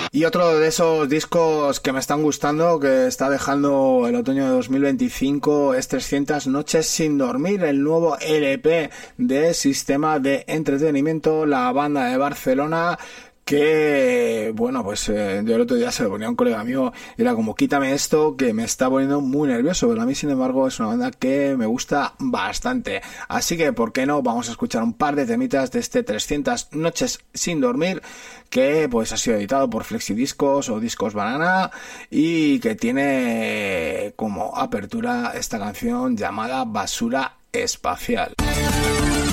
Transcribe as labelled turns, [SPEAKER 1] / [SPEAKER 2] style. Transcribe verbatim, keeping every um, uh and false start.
[SPEAKER 1] Y otro de esos discos que me están gustando, que está dejando el otoño de dos mil veinticinco, es trescientas noches sin dormir, el nuevo L P de Sistema de Entretenimiento, la banda de Barcelona, que, bueno, pues eh, yo el otro día se lo ponía a un colega mío y era como, quítame esto que me está poniendo muy nervioso, pero a mí, sin embargo, es una banda que me gusta bastante. Así que, ¿por qué no? Vamos a escuchar un par de temitas de este trescientas noches sin dormir, que pues ha sido editado por Flexidiscos o Discos Banana y que tiene como apertura esta canción llamada Basura Espacial.